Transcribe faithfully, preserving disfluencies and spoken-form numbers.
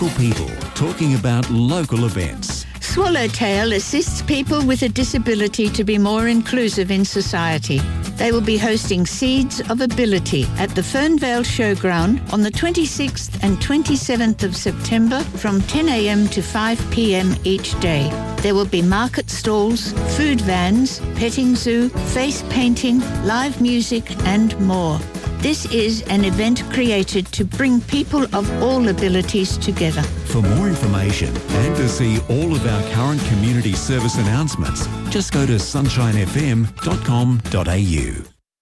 local people talking about local events. Swallowtail assists people with a disability to be more inclusive in society. They will be hosting Seeds of Ability at the Fernvale Showground on the twenty-sixth and twenty-seventh of September from ten a.m. to five p.m. each day. There will be market stalls, food vans, petting zoo, face painting, live music and more. This is an event created to bring people of all abilities together. For more information and to see all of our current community service announcements, just go to sunshine f m dot com dot a u.